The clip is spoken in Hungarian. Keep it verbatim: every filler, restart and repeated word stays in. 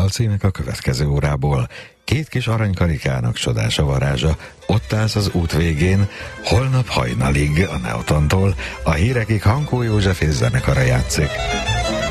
dalcímek a következő órából. Két kis aranykarikának csodás a varázsa, ott állsz az út végén, holnap hajnalig a Neotontól, a hírekig Hankó József és zenekara játszik.